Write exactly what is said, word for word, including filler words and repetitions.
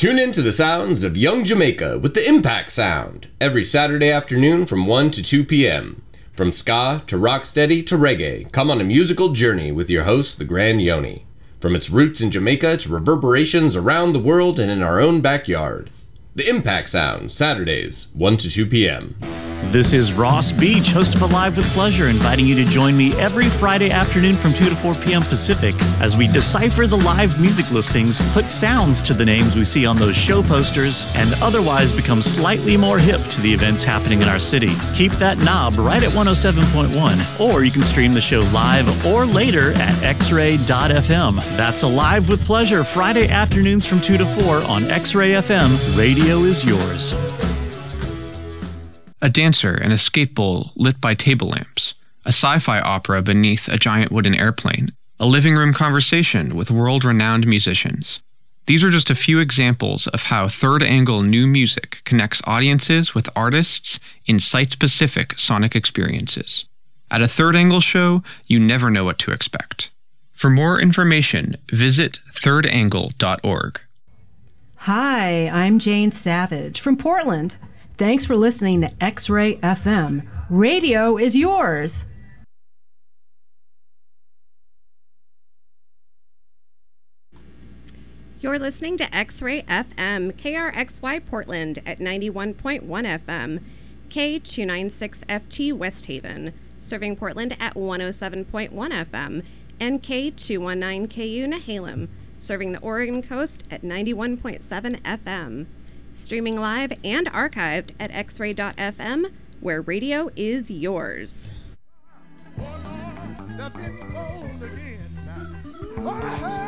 Tune in to the sounds of Young Jamaica with the Impact Sound every Saturday afternoon from one to two p.m. From ska to rocksteady to reggae, come on a musical journey with your host, the Grand Yoni. From its roots in Jamaica to reverberations around the world and in our own backyard. The Impact Sound, Saturdays, one to two p.m. This is Ross Beach, host of Alive with Pleasure, inviting you to join me every Friday afternoon from two to four p.m. Pacific as we decipher the live music listings, put sounds to the names we see on those show posters, and otherwise become slightly more hip to the events happening in our city. Keep that knob right at one oh seven point one, or you can stream the show live or later at x ray dot f m. That's Alive with Pleasure, Friday afternoons from two to four on X-Ray F M. Radio is yours. A dancer in a skate bowl lit by table lamps, a sci-fi opera beneath a giant wooden airplane, a living room conversation with world-renowned musicians. These are just a few examples of how Third Angle New Music connects audiences with artists in site-specific sonic experiences. At a Third Angle show, you never know what to expect. For more information, visit third angle dot org. Hi, I'm Jane Savage from Portland. Thanks for listening to X-Ray F M. Radio is yours. You're listening to X-Ray F M, K R X Y Portland at ninety-one point one F M, K two ninety-six F T West Haven, serving Portland at one oh seven point one F M, and K two nineteen K U Nehalem, serving the Oregon coast at ninety-one point seven F M. Streaming live and archived at x ray dot f m, where radio is yours. Oh, Lord,